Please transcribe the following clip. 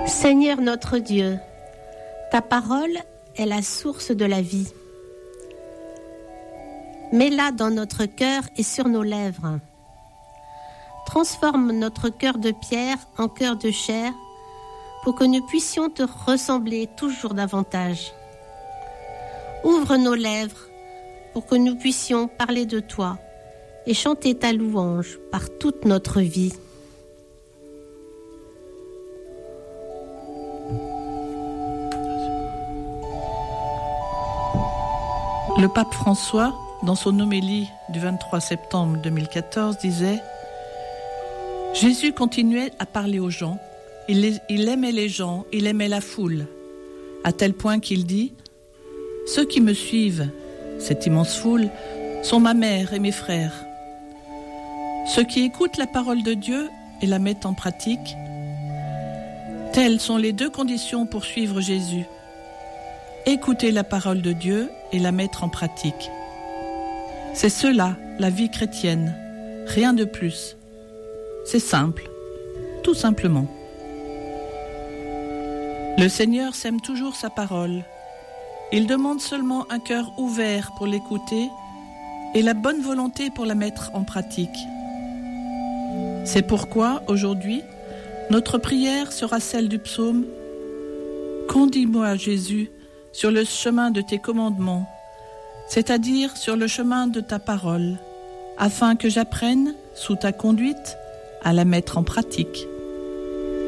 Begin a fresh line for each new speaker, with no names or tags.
Seigneur notre Dieu, ta parole est la source de la vie. Mets-la dans notre cœur et sur nos lèvres. Transforme notre cœur de pierre en cœur de chair pour que nous puissions te ressembler toujours davantage. Ouvre nos lèvres pour que nous puissions parler de toi et chanter ta louange par toute notre vie.
Le pape François, dans son homélie du 23 septembre 2014, disait « Jésus continuait à parler aux gens, il aimait les gens, il aimait la foule, à tel point qu'il dit « Ceux qui me suivent, cette immense foule, sont ma mère et mes frères. Ceux qui écoutent la parole de Dieu et la mettent en pratique, telles sont les deux conditions pour suivre Jésus. Écouter la parole de Dieu et la mettre en pratique. C'est cela, la vie chrétienne, rien de plus. C'est simple, tout simplement. Le Seigneur sème toujours sa parole. Il demande seulement un cœur ouvert pour l'écouter et la bonne volonté pour la mettre en pratique. C'est pourquoi, aujourd'hui, notre prière sera celle du psaume « Conduis-moi, Jésus, sur le chemin de tes commandements, c'est-à-dire sur le chemin de ta parole, afin que j'apprenne, sous ta conduite, à la mettre en pratique. »